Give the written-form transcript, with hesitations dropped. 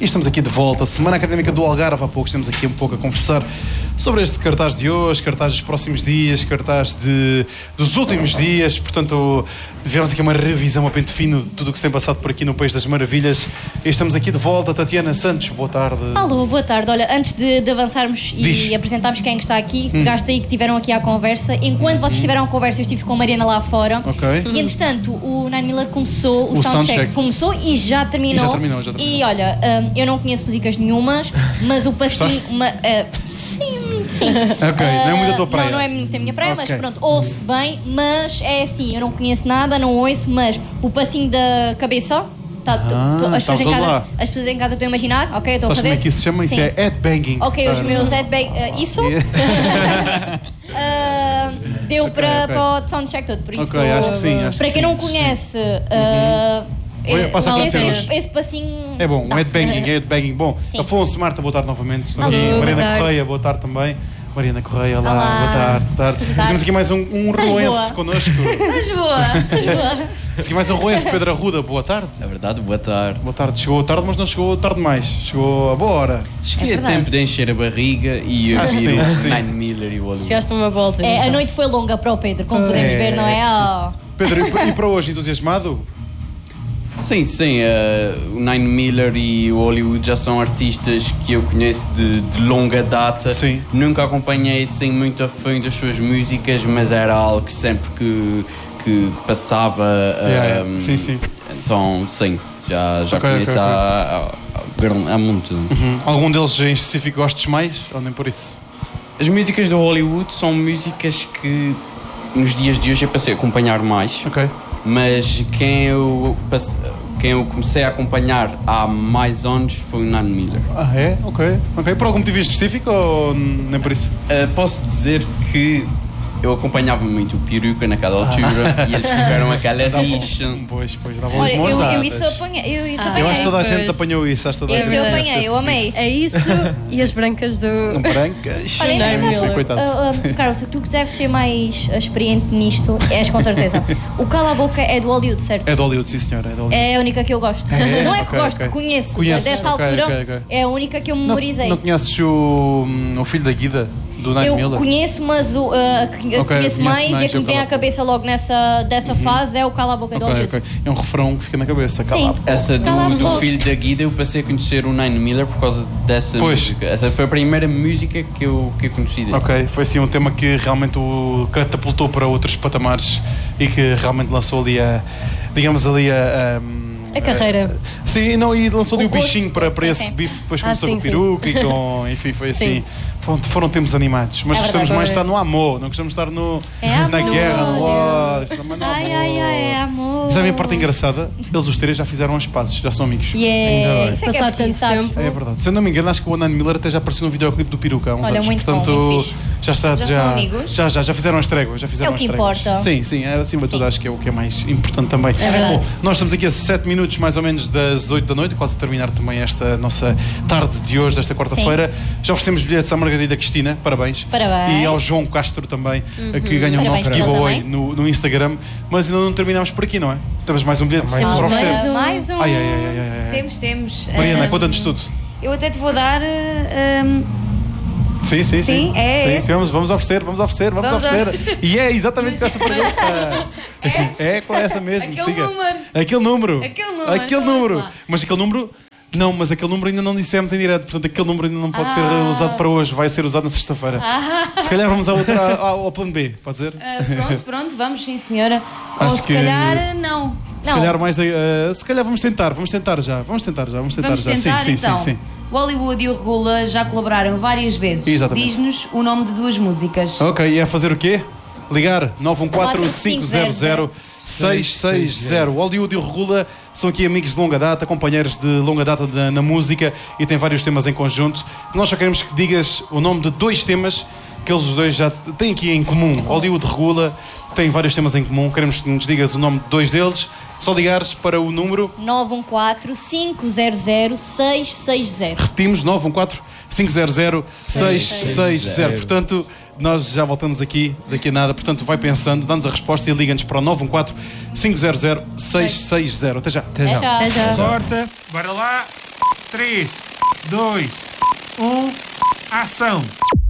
E estamos aqui de volta, Semana Académica do Algarve. Há pouco estamos aqui um pouco a conversar sobre este cartaz de hoje, cartaz dos próximos dias, cartaz dos últimos dias. Portanto, tivemos aqui uma revisão a pente fino de tudo o que se tem passado por aqui no País das Maravilhas. E estamos aqui de volta. Tatiana Santos, boa tarde. Alô, boa tarde. Olha, antes de avançarmos e apresentarmos quem está aqui, pegaste aí que tiveram aqui à conversa. Enquanto vocês tiveram a conversa, eu estive com a Mariana lá fora. Ok. E, entretanto, o Nine Miller começou, o soundcheck começou e já terminou. E olha, eu não conheço músicas nenhumas, mas o passinho... Sim. Ok, não é muito a tua praia. Não é muito a minha praia, mas pronto, ouve-se bem. Mas é assim, eu não conheço nada, não ouço, mas o passinho da cabeça... as pessoas em casa estão a imaginar, ok? Estou a fazer. Sabes como é que isso se chama? Isso é headbanging. Ok, os meus headbang... isso? Deu para o soundcheck todo, por isso... Ok, acho que sim. Para quem não conhece... esse passinho... É bom, headbanging. Bom, sim. Afonso, Marta, boa tarde novamente. Alô, Mariana Correia, boa tarde também. Mariana Correia, olá, boa tarde. Temos aqui mais um roense connosco. Estás boa. Temos aqui mais um roense, Pedro Arruda, boa tarde. É verdade, boa tarde. Boa tarde, chegou tarde, mas não chegou tarde demais. Chegou a boa hora. Cheguei a tempo de encher a barriga e ouvir o Nine Miller e o Hollywood. Chegaste uma volta. A noite foi longa para o Pedro, como podemos ver, não é? Pedro, e para hoje, entusiasmado? Sim, o Nine Miller e o Hollywood já são artistas que eu conheço de longa data. Sim. Nunca acompanhei assim muito a fundo as suas músicas, mas era algo que sempre que passava. Sim. Então, sim, já conheço há muito. Algum deles em específico gostes mais ou nem por isso? As músicas do Hollywood são músicas que nos dias de hoje eu passei a acompanhar mais. Ok. Mas quem eu comecei a acompanhar há mais anos foi o Nine Miller. É? Ok. Por algum motivo específico ou nem por isso? Posso dizer que eu acompanhava muito o Peruca naquela altura e eles tiveram aquela rixa. Pois, olha, eu apanhei. Eu acho que toda a gente apanhou isso. Eu apanhei, eu amei. É isso e as brancas do... Brancas? Olha, coitado. Carlos, tu que deves ser mais experiente nisto, és com certeza. O Cala a Boca é do Hollywood, certo? É do Hollywood, sim senhora. É a única que eu gosto. Não é que gosto, que conheço. Dessa altura é a única que eu memorizei. Não conheces o filho da Guida? Do Nine Miller? Eu conheço, mas conheço mais e a que me vem à cabeça logo dessa fase é o Cala a Boca do Hollywood. É um refrão que fica na cabeça. Sim. Essa do filho da Guida eu passei a conhecer o Nine Miller por causa dessa música. Essa foi a primeira música que eu conheci dele. Ok, foi assim um tema que realmente o catapultou para outros patamares e que realmente lançou ali a carreira. Sim, não, e lançou ali o bichinho para esse bife, depois começou com o peruca e com... Enfim, foi assim. Foram tempos animados. Mas gostamos mais de estar no amor, não gostamos de estar na guerra, no ódio. Ai, amor. Sabe a parte engraçada? Eles os três já fizeram as pazes, já são amigos. Passado tanto tempo. É verdade. Se eu não me engano, acho que o Nine Miller até já apareceu no videoclipe do Peruca há uns anos. Muito portanto, bom, já está. Já são amigos? Já fizeram as tréguas. É o que importa. Sim, acima de tudo, acho que é o que é mais importante também. É verdade. Bom, nós estamos aqui a 7 minutos mais ou menos das 8 da noite, quase a terminar também esta nossa tarde de hoje, desta quarta-feira. Já oferecemos bilhetes à Margarida Cristina, parabéns. Parabéns. E ao João Castro também, que ganham o nosso giveaway no Instagram. Mas ainda não terminamos por aqui, não é? Temos mais um bilhete para oferecer. Mais um. Temos. Mariana, conta-nos tudo. Eu até te vou dar... Sim, vamos oferecer. E é exatamente com essa pergunta. É com essa mesmo, siga. Aquele número. Mas aquele número... Não, mas aquele número ainda não dissemos em direto, portanto aquele número ainda não pode ser usado para hoje, vai ser usado na sexta-feira. Se calhar vamos ao plano B, pode ser? Pronto, vamos sim senhora. Ou se calhar não. Se calhar mais se calhar vamos tentar já. Sim. O Hollywood e o Regula já colaboraram várias vezes. Exatamente. Diz-nos o nome de 2 músicas. Ok, e é fazer o quê? Ligar 914-500-660. O Hollywood e o Regula são aqui amigos de longa data, companheiros de longa data na música e têm vários temas em conjunto. Nós só queremos que digas o nome de 2 temas que eles os dois já têm aqui em comum. Hollywood e Regula têm vários temas em comum. Queremos que nos digas o nome de 2 deles. Só ligares para o número 914-500-660. Repetimos, 914-500-660. Portanto, nós já voltamos aqui daqui a nada. Portanto, vai pensando, dá-nos a resposta e liga-nos para o 914-500-660. Até já. Até já. Corta, bora lá. 3, 2, 1, ação!